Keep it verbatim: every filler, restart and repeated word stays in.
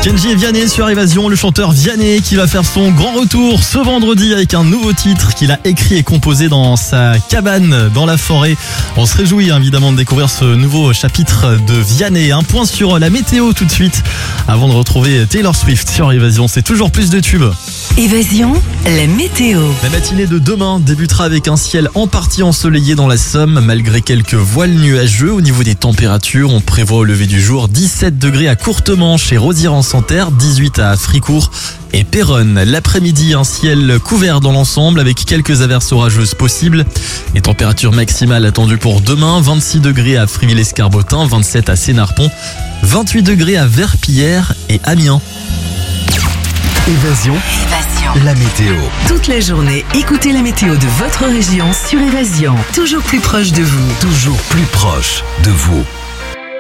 Kenji et Vianney sur Évasion, le chanteur Vianney qui va faire son grand retour ce vendredi avec un nouveau titre qu'il a écrit et composé dans sa cabane dans la forêt. On se réjouit évidemment de découvrir ce nouveau chapitre de Vianney. Un point sur la météo tout de suite avant de retrouver Taylor Swift sur Évasion. C'est toujours plus de tubes. Évasion, la météo. La matinée de demain débutera avec un ciel en partie ensoleillé dans la Somme, malgré quelques voiles nuageux. Au niveau des températures, on prévoit au lever du jour dix-sept degrés à Courtemanche et Rosières-en-Santerre, dix-huit à Fricourt et Péronne. L'après-midi, un ciel couvert dans l'ensemble avec quelques averses orageuses possibles. Les températures maximales attendues pour demain, vingt-six degrés à Friville-Escarbotin, vingt-sept à Sénarpont, vingt-huit degrés à Verpillière et Amiens. Évasion, Évasion. la météo. Toute la journée, écoutez la météo de votre région sur Évasion. Toujours plus proche de vous. Toujours plus proche de vous.